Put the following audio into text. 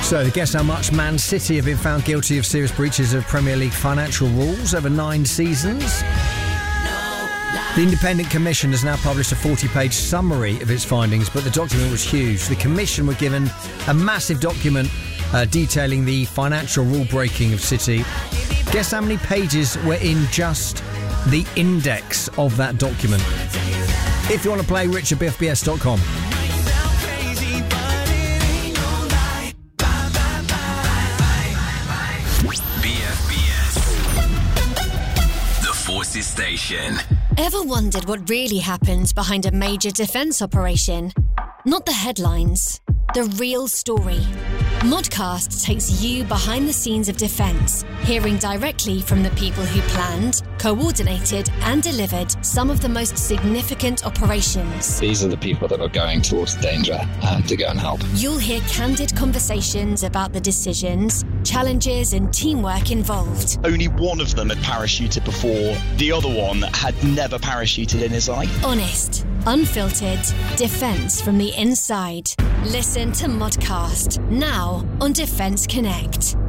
So, guess how much Man City have been found guilty of serious breaches of Premier League financial rules over 9 seasons? The Independent Commission has now published a 40-page summary of its findings, but the document was huge. The Commission were given a massive document detailing the financial rule-breaking of City. Guess how many pages were in just the index of that document? If you want to play, richardbfbs.com. Forces Station. Ever wondered what really happens behind a major defence operation? Not the headlines, the real story. Modcast takes you behind the scenes of defence, hearing directly from the people who planned, coordinated and delivered some of the most significant operations. These are the people that are going towards danger to go and help. You'll hear candid conversations about the decisions, challenges and teamwork involved. Only one of them had parachuted before. The other one had never parachuted in his life. Honest, unfiltered, defence from the inside. Listen to Modcast now on Defence Connect.